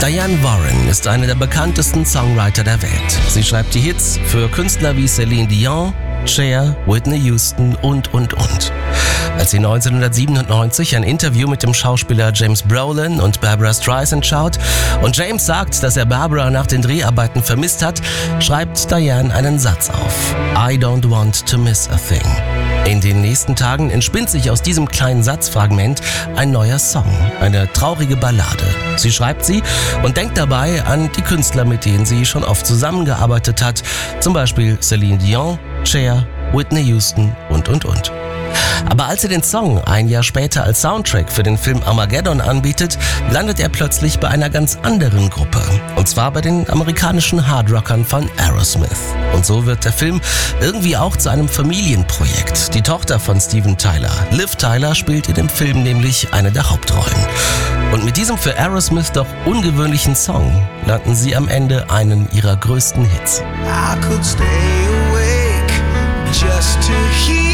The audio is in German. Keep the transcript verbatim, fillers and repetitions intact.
Diane Warren ist eine der bekanntesten Songwriter der Welt. Sie schreibt die Hits für Künstler wie Celine Dion, Cher, Whitney Houston und, und, und. Als sie neunzehnhundertsiebenundneunzig ein Interview mit dem Schauspieler James Brolin und Barbra Streisand schaut und James sagt, dass er Barbra nach den Dreharbeiten vermisst hat, schreibt Diane einen Satz auf: I don't want to miss a thing. In den nächsten Tagen entspinnt sich aus diesem kleinen Satzfragment ein neuer Song, eine traurige Ballade. Sie schreibt sie und denkt dabei an die Künstler, mit denen sie schon oft zusammengearbeitet hat, zum Beispiel Celine Dion, Cher, Whitney Houston und, und, und. Aber als sie den Song ein Jahr später als Soundtrack für den Film Armageddon anbietet, landet er plötzlich bei einer ganz anderen Gruppe. Und zwar bei den amerikanischen Hardrockern von Aerosmith. Und so wird der Film irgendwie auch zu einem Familienprojekt. Die Tochter von Steven Tyler, Liv Tyler, spielt in dem Film nämlich eine der Hauptrollen. Und mit diesem für Aerosmith doch ungewöhnlichen Song landen sie am Ende einen ihrer größten Hits. I could stay awake just to hear